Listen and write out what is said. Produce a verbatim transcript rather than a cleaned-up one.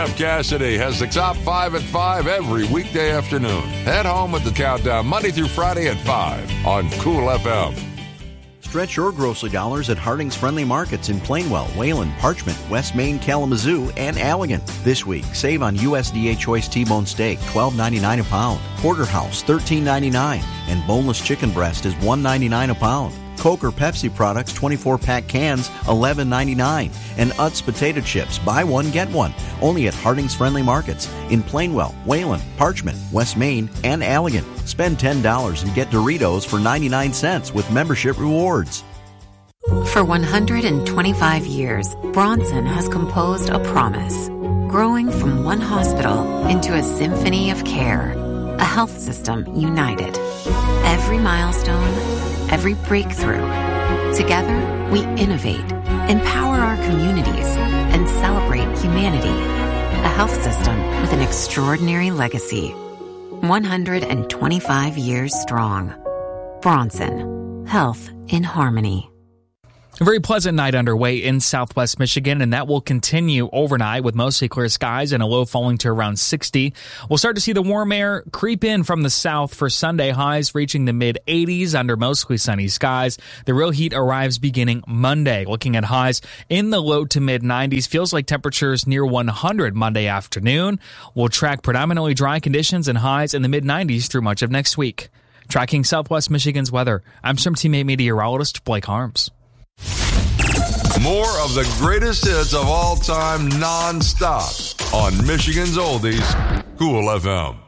Jeff Cassidy has the top five at five every weekday afternoon. Head home with the countdown Monday through Friday at five on Cool F M. Stretch your grocery dollars at Harding's Friendly Markets in Plainwell, Wayland, Parchment, West Main, Kalamazoo, and Allegan. This week, save on U S D A Choice T-bone steak, twelve ninety-nine a pound. Porterhouse, thirteen ninety-nine, and boneless chicken breast is one ninety-nine a pound. Coke or Pepsi products, twenty-four pack cans, eleven ninety-nine. And Utz potato chips, buy one, get one. Only at Harding's Friendly Markets in Plainwell, Wayland, Parchment, West Main, and Allegan. Spend ten dollars and get Doritos for ninety-nine cents with membership rewards. For one hundred twenty-five years, Bronson has composed a promise, growing from one hospital into a symphony of care, a health system united. Every milestone, every breakthrough. Together, we innovate, empower our communities, and celebrate humanity. A health system with an extraordinary legacy. one hundred twenty-five years strong. Bronson. Health in harmony. A very pleasant night underway in southwest Michigan, and that will continue overnight with mostly clear skies and a low falling to around sixty. We'll start to see the warm air creep in from the south for Sunday, highs reaching the mid eighties under mostly sunny skies. The real heat arrives beginning Monday, looking at highs in the low to mid nineties. Feels like temperatures near one hundred Monday afternoon. We'll track predominantly dry conditions and highs in the mid nineties through much of next week. Tracking southwest Michigan's weather, I'm Stream Team eight meteorologist Blake Harms. More of the greatest hits of all time non-stop on Michigan's Oldies, Cool F M.